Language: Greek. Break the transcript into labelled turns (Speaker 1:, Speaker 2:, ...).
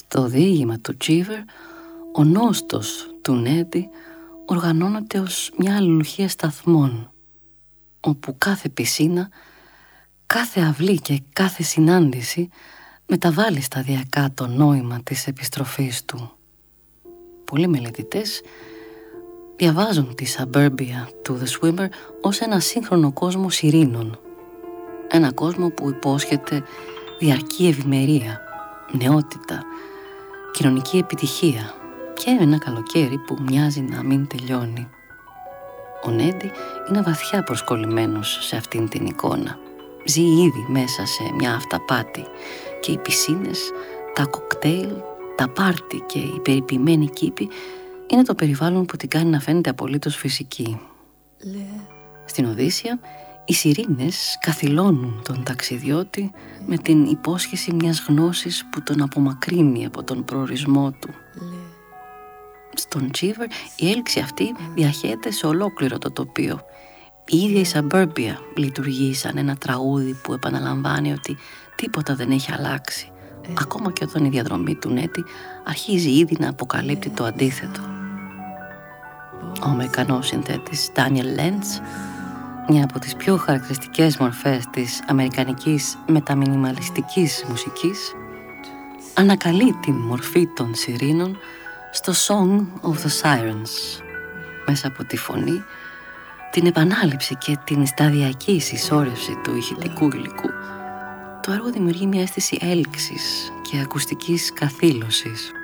Speaker 1: Στο διήγημα του Cheever, ο νόστος του Νέντι οργανώνεται ως μια αλληλουχία σταθμών, όπου κάθε πισίνα, κάθε αυλή και κάθε συνάντηση μεταβάλλει σταδιακά το νόημα της επιστροφής του. Πολλοί μελετητές διαβάζουν τη Suburbia του The Swimmer ως ένα σύγχρονο κόσμο σιρήνων. Ένα κόσμο που υπόσχεται διαρκή ευημερία, νεότητα, κοινωνική επιτυχία και ένα καλοκαίρι που μοιάζει να μην τελειώνει. Ο Νέντι είναι βαθιά προσκολλημένος σε αυτήν την εικόνα. Ζει ήδη μέσα σε μια αυταπάτη και οι πισίνες, τα κοκτέιλ, τα πάρτι και οι περιποιημένοι κήποι είναι το περιβάλλον που την κάνει να φαίνεται απολύτως φυσική. Στην Οδύσσεια, οι σιρήνες καθυλώνουν τον ταξιδιώτη με την υπόσχεση μιας γνώσης που τον απομακρύνει από τον προορισμό του. Στον Cheever η έλξη αυτή διαχέεται σε ολόκληρο το τοπίο. Η ίδια η Suburbia λειτουργεί σαν ένα τραγούδι που επαναλαμβάνει ότι τίποτα δεν έχει αλλάξει, ακόμα και όταν η διαδρομή του Νέντι αρχίζει ήδη να αποκαλύπτει το αντίθετο. Ο Αμερικανός συνθέτης Daniel Lentz, μια από τις πιο χαρακτηριστικές μορφές της αμερικανικής μεταμινιμαλιστικής μουσικής, ανακαλεί την μορφή των σιρήνων στο Song of the Sirens. Μέσα από τη φωνή, την επανάληψη και την σταδιακή συσσόρευση του ηχητικού υλικού, το έργο δημιουργεί μια αίσθηση έλξης και ακουστικής καθήλωσης.